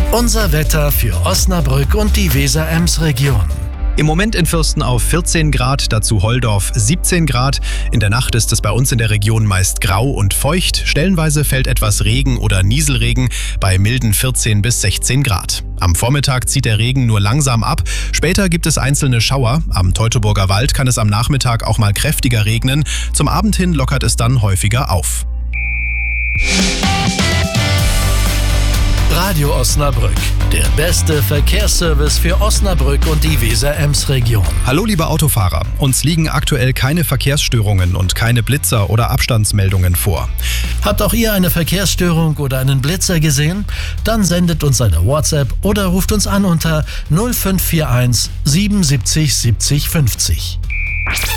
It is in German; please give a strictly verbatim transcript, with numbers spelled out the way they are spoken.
Unser Wetter für Osnabrück und die Weser-Ems-Region. Im Moment in Fürstenau vierzehn Grad, dazu Holdorf siebzehn Grad. In der Nacht ist es bei uns in der Region meist grau und feucht. Stellenweise fällt etwas Regen oder Nieselregen bei milden vierzehn bis sechzehn Grad. Am Vormittag zieht der Regen nur langsam ab. Später gibt es einzelne Schauer. Am Teutoburger Wald kann es am Nachmittag auch mal kräftiger regnen. Zum Abend hin lockert es dann häufiger auf. Radio Osnabrück, der beste Verkehrsservice für Osnabrück und die Weser-Ems-Region. Hallo liebe Autofahrer, uns liegen aktuell keine Verkehrsstörungen und keine Blitzer oder Abstandsmeldungen vor. Habt auch ihr eine Verkehrsstörung oder einen Blitzer gesehen? Dann sendet uns eine WhatsApp oder ruft uns an unter null fünf vier eins siebenundsiebzig siebzig fünfzig.